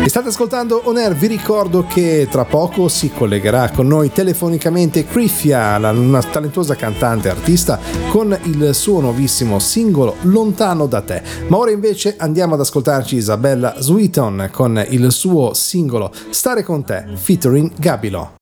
State ascoltando On Air, vi ricordo che tra poco si collegherà con noi telefonicamente Criffia, una talentuosa cantante e artista, con il suo nuovissimo singolo Lontano da te. Ma ora invece andiamo ad ascoltarci Isabella Sweeton con il suo singolo Stare con te featuring Gabilo.